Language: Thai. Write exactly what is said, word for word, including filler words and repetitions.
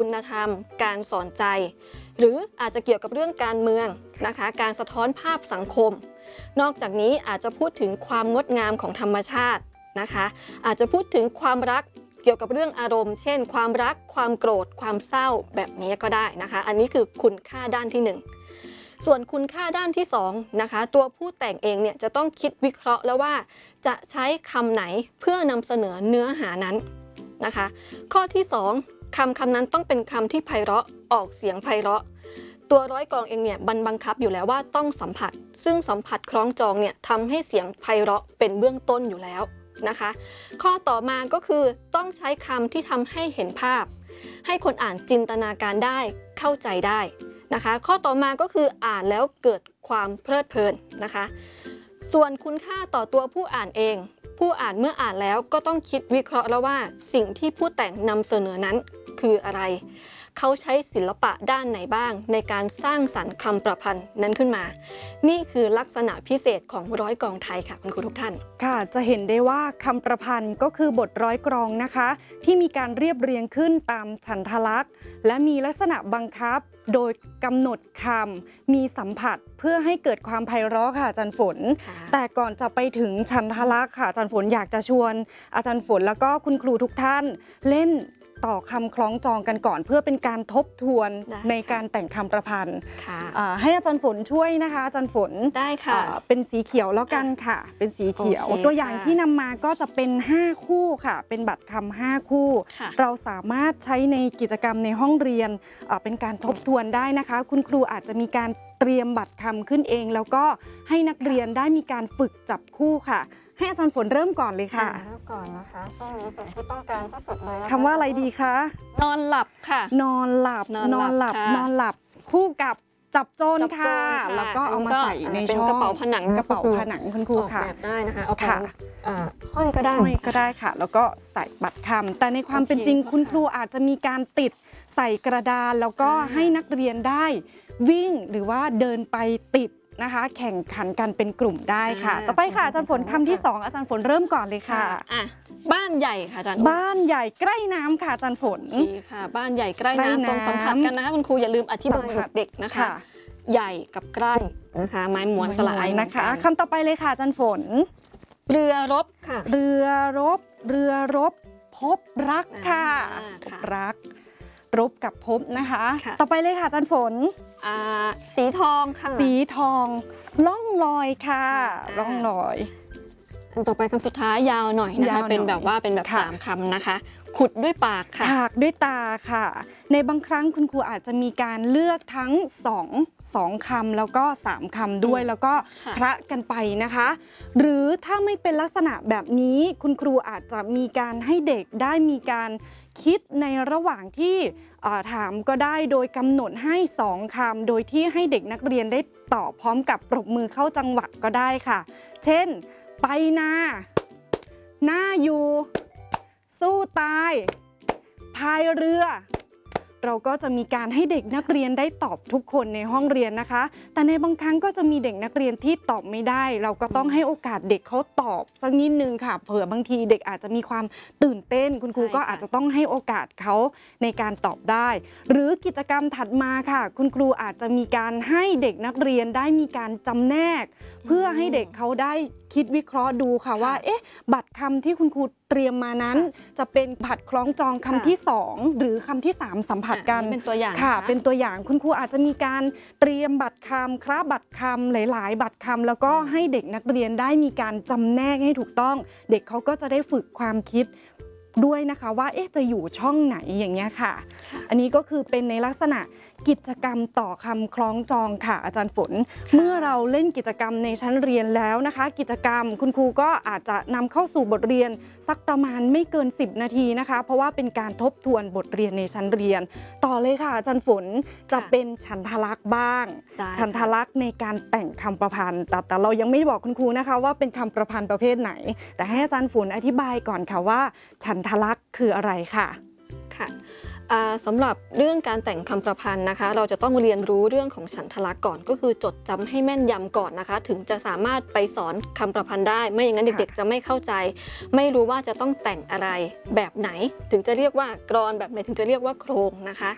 คุณธรรมการสอนใจหรืออาจจะเกี่ยวกับเรื่องการเมืองนะคะการสะท้อนภาพสังคมนอกจากนี้อาจจะพูดถึงความงดงามของธรรมชาตินะคะอาจจะพูดถึงความรักเกี่ยวกับเรื่องอารมณ์เช่นความรักความโกรธความเศร้าแบบนี้ก็ได้นะคะอันนี้คือคุณค่าด้านที่หนึ่งส่วนคุณค่าด้านที่สองนะคะตัวผู้แต่งเองเนี่ยจะต้องคิดวิเคราะห์แล้วว่าจะใช้คำไหนเพื่อนำเสนอเนื้อหานั้นนะคะข้อที่สองคำคำนั้นต้องเป็นคำที่ไพเราะออกเสียงไพเราะตัวร้อยกลองเองเนี่ยบันบังคับอยู่แล้วว่าต้องสัมผัสซึ่งสัมผัสคล้องจองเนี่ยทำให้เสียงไพเราะเป็นเบื้องต้นอยู่แล้วนะคะข้อต่อมาก็คือต้องใช้คำที่ทำให้เห็นภาพให้คนอ่านจินตนาการได้เข้าใจได้นะคะข้อต่อมาก็คืออ่านแล้วเกิดความเพลิดเพลินนะคะส่วนคุณค่าต่อตัวผู้อ่านเองผู้อ่านเมื่ออ่านแล้วก็ต้องคิดวิเคราะห์แล้วว่าสิ่งที่ผู้แต่งนำเสนอนั้นคืออะไรเขาใช้ศิลปะด้านไหนบ้างในการสร้างสรรค์คำประพันธ์นั้นขึ้นมานี่คือลักษณะพิเศษของร้อยกลองไทยค่ะคุณครูทุกท่านค่ะจะเห็นได้ว่าคำประพันธ์ก็คือบทร้อยกลองนะคะที่มีการเรียบเรียงขึ้นตามฉันทลักษณ์และมีลักษณะบังคับโดยกำหนดคำมีสัมผัสเพื่อให้เกิดความไพเราะค่ะอาจารย์ฝนแต่ก่อนจะไปถึงฉันทลักษณ์ค่ะอาจารย์ฝนอยากจะชวนอาจารย์ฝนแล้วก็คุณครูทุกท่านเล่นต่อคำคล้องจองกันก่อนเพื่อเป็นการทบทวนในการแต่งคำประพันธ์ให้อาจารย์ฝนช่วยนะคะอาจารย์ฝนได้ค่ะเป็นสีเขียวแล้วกันค่ะเป็นสีเขียวตัวอย่างที่นำมาก็จะเป็นห้าคู่ค่ะเป็นบัตรคำห้าคู่เราสามารถใช้ในกิจกรรมในห้องเรียนเป็นการทบทวนได้นะคะคุณครูอาจจะมีการเตรียมบัตรคำขึ้นเองแล้วก็ให้นักเรียนได้มีการฝึกจับคู่ค่ะให้อาจารย์ฝนเริ่มก่อนเลยค่ะเริ่มก่อนนะคะช่วงนี้สิ่งที่ต้องการที่สุดเลยคำว่าอะไรดีคะนอนหลับค่ะนอนหลับนอนหลับนอนหลับคู่กับจับโจรค่ะแล้วก็เอามาใส่ในช่องกระเป๋าผนังกระเป๋าผนังคุณครูค่ะแบบได้นะคะเอาค่ะห้อยก็ได้ห้อยก็ได้ค่ะแล้วก็ใส่บัตรคำแต่ในความเป็นจริงคุณครูอาจจะมีการติดใส่กระดานแล้วก็ให้นักเรียนได้วิ่งหรือว่าเดินไปติดนะคะแข่งขันกันเป็นกลุ่มได้ค่ะต่อไปค่ะอาจารย์ฝนคำที่สองอาจารย์ฝนเริ่มก่อนเลยค่ะบ้านใหญ่ค่ะอาจารย์บ้านใหญ่ใกล้น้ำค่ะอาจารย์ฝนดีค่ะบ้านใหญ่ใกล้น้ำตรงสัมผัสกันนะคะคุณครูอย่าลืมอธิบายเด็กๆนะคะใหญ่กับใกล้นะคะไม้ม้วนสลายนะคะคำต่อไปเลยค่ะอาจารย์ฝนเรือรบค่ะเรือรบเรือรบพบรักค่ะพบรักรบกับพบนะคะต่อไปเลยค่ะอาจารย์ฝนสีทองค่ะสีทองล่องลอยค่ะล่องลอยอันต่อไปคำสุดท้ายยาวหน่อยนะคะเป็นแบบว่าเป็นแบบสามคำนะคะขุดด้วยปากค่ะถากด้วยตาค่ะในบางครั้งคุณครูอาจจะมีการเลือกทั้งสองสองคำแล้วก็สามคำด้วยแล้วก็คละกันไปนะคะหรือถ้าไม่เป็นลักษณะแบบนี้คุณครูอาจจะมีการให้เด็กได้มีการคิดในระหว่างที่ถามก็ได้โดยกำหนดให้สองคำโดยที่ให้เด็กนักเรียนได้ตอบพร้อมกับปรบมือเข้าจังหวะก็ได้ค่ะเช่นไปนาหน้าอยู่สู้ตายพายเรือเราก็จะมีการให้เด็กนักเรียนได้ตอบทุกคนในห้องเรียนนะคะแต่ในบางครั้งก็จะมีเด็กนักเรียนที่ตอบไม่ได้เราก็ต้องให้โอกาสเด็กเขาตอบสักนิดนึงค่ะเผื่อบางทีเด็กอาจจะมีความตื่นเต้นคุณครูก็อาจจะต้องให้โอกาสเขาในการตอบได้หรือกิจกรรมถัดมาค่ะคุณครูอาจจะมีการให้เด็กนักเรียนได้มีการจำแนกเพื่อให้เด็กเขาได้คิดวิเคราะห์ดูค่ะว่าเอ๊ะบัตรคำที่คุณครูเตรียมมานั้นจะเป็นบัตรคล้องจองคำที่สองหรือคำที่สามสัมผัสกันเป็นตัวอย่างค่ะเป็นตัวอย่างคุณครูอาจจะมีการเตรียมบัตรคำคล้าบัตรคำหลายๆบัตรคำแล้วก็ให้เด็กนักเรียนได้มีการจำแนกให้ถูกต้องเด็กเขาก็จะได้ฝึกความคิดด้วยนะคะว่าเอ๊ะจะอยู่ช่องไหนอย่างเงี้ยค่ะอันนี้ก็คือเป็นในลักษณะกิจกรรมต่อคำคล้องจองค่ะอาจารย์ฝนเมื่อเราเล่นกิจกรรมในชั้นเรียนแล้วนะคะกิจกรรมคุณครูก็อาจจะนำเข้าสู่บทเรียนสักประมาณไม่เกินสิบนาทีนะคะเพราะว่าเป็นการทบทวนบทเรียนในชั้นเรียนต่อเลยค่ะอาจารย์ฝนจะเป็นฉันทลักษณ์บ้างฉันทลักษณ์ในการแต่งคำประพันธ์แต่แต่เรายังไม่บอกคุณครูนะคะว่าเป็นคำประพันธ์ประเภทไหนแต่ให้อาจารย์ฝนอธิบายก่อนค่ะว่าฉันทลักษณ์คืออะไรค่ะค่ะสำหรับเรื่องการแต่งคำประพันธ์นะคะเราจะต้องเรียนรู้เรื่องของฉันทลักษณ์ก่อนก็คือจดจำให้แม่นยำก่อนนะคะถึงจะสามารถไปสอนคำประพันธ์ได้ไม่อย่างนั้นเด็กๆจะไม่เข้าใจไม่รู้ว่าจะต้องแต่งอะไรแบบไหนถึงจะเรียกว่ากลอนแบบไหนถึงจะเรียกว่าโครงนะคะ